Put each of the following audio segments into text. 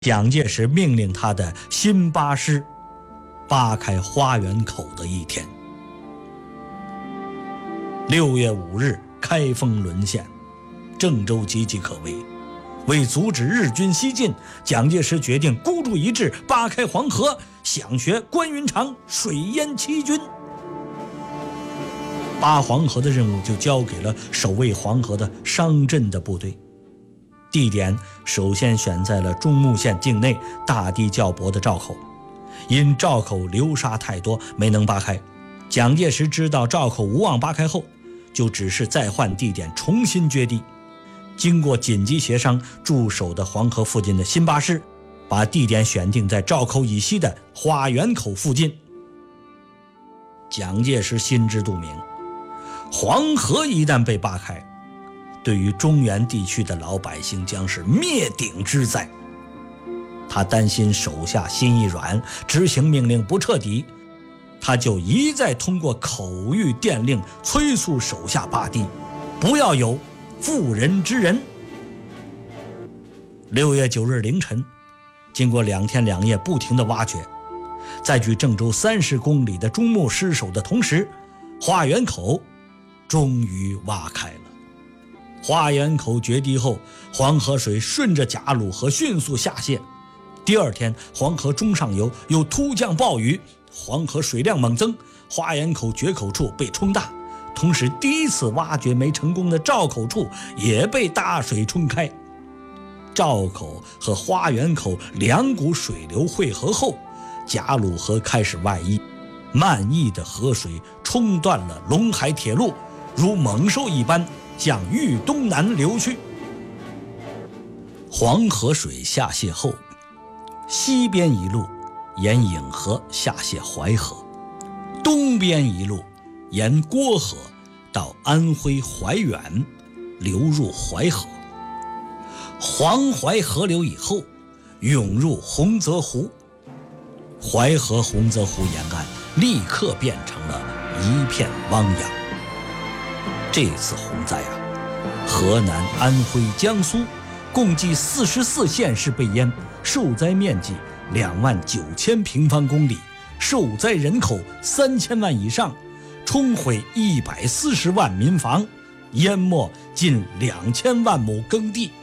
蒋介石命令他的新8师扒开花园口的一天。6月5日，开封沦陷，郑州岌岌可危。为阻止日军西进，蒋介石决定孤注一掷，扒开黄河，想学关云长水淹七军。扒黄河的任务就交给了守卫黄河的商镇的部队。地点首先选在了中牟县境内大地较薄的赵口，因赵口流沙太多，没能扒开。蒋介石知道赵口无望扒开后，就只是再换地点，重新决堤。经过紧急协商，驻守的黄河附近的新8师把地点选定在赵口以西的花园口附近。蒋介石心知肚明，黄河一旦被扒开，对于中原地区的老百姓将是灭顶之灾。他担心手下心一软，执行命令不彻底，他就一再通过口谕电令催促手下扒堤，不要有妇人之仁。6月9日凌晨，经过2天2夜不停的挖掘，在距郑州30公里的中牟失守的同时，花园口终于挖开了。花园口决堤后，黄河水顺着贾鲁河迅速下泄。第2天，黄河中上游又突降暴雨，黄河水量猛增，花园口决口处被冲大，同时第一次挖掘没成功的赵口处也被大水冲开。赵口和花园口2股水流汇合后，贾鲁河开始外溢，漫溢的河水冲断了陇海铁路，如猛兽一般向豫东南流去。黄河水下泄后，西边一路沿颍河下泄淮河，东边一路沿郭河到安徽怀远，流入淮河。黄淮河流以后涌入洪泽湖，淮河洪泽湖沿岸立刻变成了一片汪洋。这次洪灾河南、安徽、江苏共计44县市被淹，受灾面积29000平方公里，受灾人口3000万以上，冲毁140万民房，淹没近2000万亩耕地。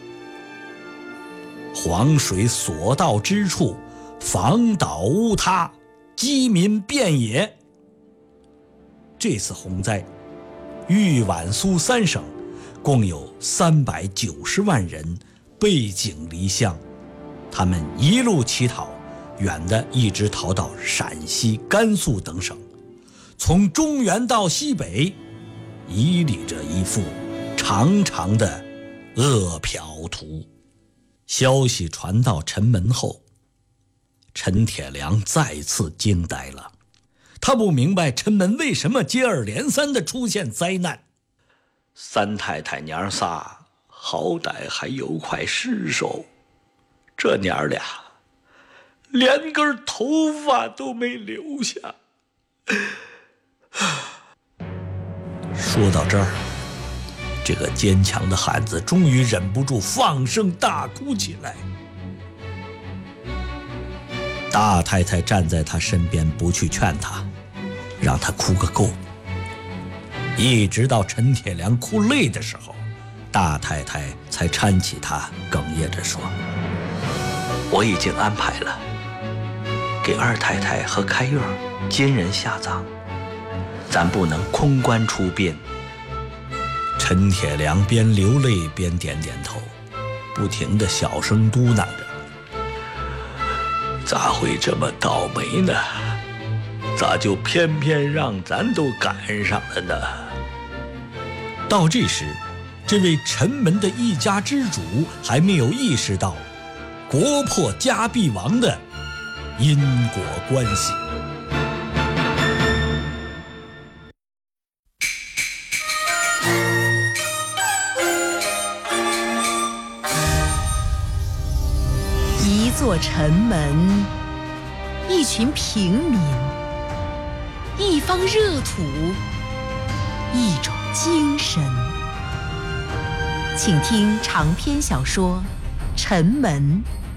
黄水所到之处，房倒屋塌，饥民遍野。这次洪灾，豫皖苏3省共有390万人背井离乡，他们一路乞讨，远的一直逃到陕西、甘肃等省，从中原到西北，屹立着一幅长长的鄂漂图。消息传到陈门后，陈铁良再次惊呆了。他不明白陈门为什么接二连三地出现灾难。三太太娘仨好歹还有块尸首，这娘俩连根头发都没留下。说到这儿，这个坚强的汉子终于忍不住放声大哭起来。大太太站在他身边，不去劝他，让他哭个够。一直到陈铁良哭累的时候，大太太才搀起他，哽咽着说：“我已经安排了，给二太太和开月今人下葬，咱不能空棺出殡。”陈铁良边流泪边点点头，不停地小声嘟囔着：“咋会这么倒霉呢？咋就偏偏让咱都赶上了呢？”到这时，这位陈门的一家之主还没有意识到国破家必亡的因果关系。 一座城门，一群平民，一方热土，一种精神。请听长篇小说《城门》，